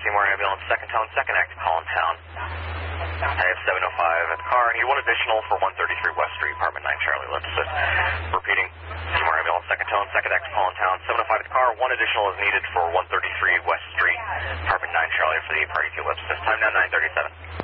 Seymour Ambulance, second tone, second act, call in town. I have 705 at the car. I need one additional for 133 West Street, apartment 9 Charlie. Let's repeating. Seymour Ambulance, second tone, second act, call in town. 705 at the car. One additional is needed for 133 West Street, apartment 9 Charlie for the party to Ellipsis. Time now 9:37.